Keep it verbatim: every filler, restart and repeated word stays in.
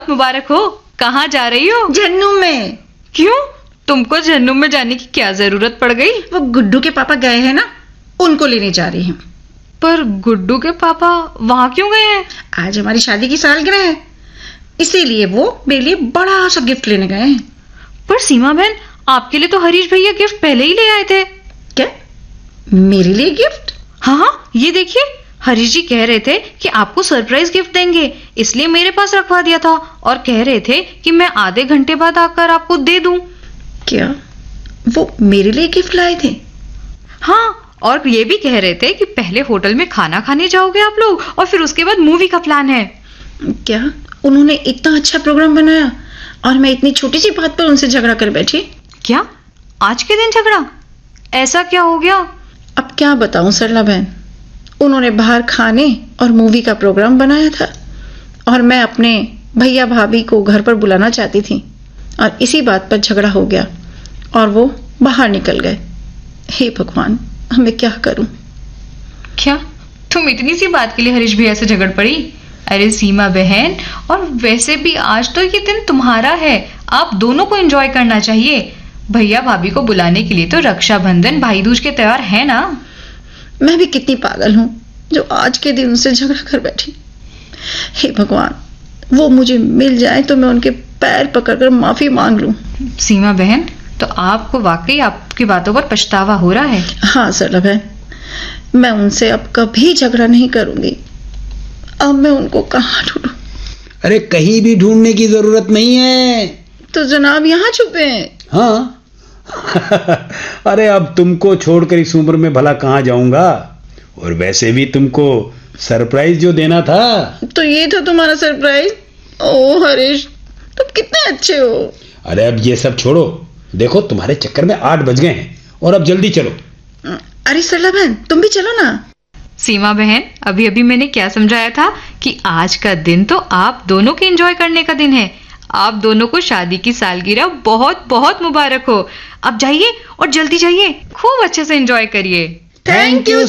मुबारक हो। कहाँ जा रही हो? झन्नू में। क्यों? तुमको झन्नू में जाने की क्या जरूरत पड़ गई? वो गुड्डू के पापा गए हैं ना, उनको लेने जा रही हूँ। पर गुड्डू के पापा वहाँ क्यों गए हैं? आज हमारी शादी की सालगिरह है, इसीलिए वो मेरे लिए बड़ा सा गिफ्ट लेने गए हैं। पर सीमा बहन, आपके लिए तो हरीश भैया गिफ्ट पहले ही ले आए थे। क्या? मेरे लिए गिफ्ट? हाँ हाँ, ये देखिए, हरीश जी कह रहे थे कि आपको सरप्राइज गिफ्ट देंगे, इसलिए मेरे पास रखवा दिया था और कह रहे थे कि मैं आधे घंटे बाद आकर आपको दे दूं। क्या वो मेरे लिए गिफ्ट लाए थे? हाँ, और ये भी कह रहे थे कि पहले होटल में खाना खाने जाओगे आप लोग और फिर उसके बाद मूवी का प्लान है। क्या उन्होंने इतना अच्छा प्रोग्राम बनाया और मैं इतनी छोटी सी बात पर उनसे झगड़ा कर बैठी? क्या आज के दिन झगड़ा? ऐसा क्या हो गया? अब क्या बताऊं सरला बहन, उन्होंने बाहर खाने और मूवी का प्रोग्राम बनाया था और मैं अपने भैया भाभी को घर पर बुलाना चाहती थी और इसी बात पर झगड़ा हो गया और वो बाहर निकल गए। हे भगवान, मैं क्या करूं? क्या तुम इतनी सी बात के लिए हरीश भैया से झगड़ पड़ी? अरे सीमा बहन, और वैसे भी आज तो ये दिन तुम्हारा है, आप दोनों को एंजॉय करना चाहिए। भैया भाभी को बुलाने के लिए तो रक्षाबंधन भाई दूज के त्योहार है ना। मैं भी कितनी पागल हूं जो आज के दिन उनसे झगड़ा कर बैठी। हे भगवान, वो मुझे मिल जाए तो मैं उनके पैर पकड़कर माफी मांग लूं। सीमा बहन, तो आपको वाकई आपकी बातों पर पछतावा हो रहा है? हाँ सरला बहन, मैं उनसे अब कभी झगड़ा नहीं करूंगी। अब मैं उनको कहाँ ढूंढूं? अरे कहीं भी ढूंढने की जरूरत नहीं है। तो जनाब यहाँ छुपे हैं? हाँ। अरे अब तुमको छोड़कर इस उम्र में भला कहाँ जाऊंगा, और वैसे भी तुमको सरप्राइज जो देना था। तो ये था तुम्हारा सरप्राइज? ओह हरीश, तुम कितने अच्छे हो। अरे अब ये सब छोड़ो, देखो तुम्हारे चक्कर में आठ बज गए हैं और अब जल्दी चलो। अरे सरला बहन, तुम भी चलो ना। सीमा बहन, अभी अभी मैंने क्या समझाया था कि आज का दिन तो आप दोनों के एंजॉय करने का दिन है। आप दोनों को शादी की सालगिरह बहुत बहुत मुबारक हो। अब जाइए और जल्दी जाइए, खूब अच्छे से एंजॉय करिए। Thank you